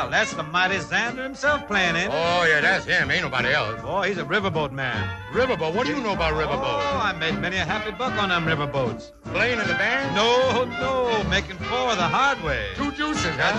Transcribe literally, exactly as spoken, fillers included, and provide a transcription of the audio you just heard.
Well, that's the mighty Xander himself playing, ain't it? Oh, yeah, that's him. Ain't nobody else. Oh, he's a riverboat man. Riverboat? What do you know about riverboats? Oh, I made many a happy buck on them riverboats. Playing in the band? No, no, making four the hard way. Two deuces, huh? That's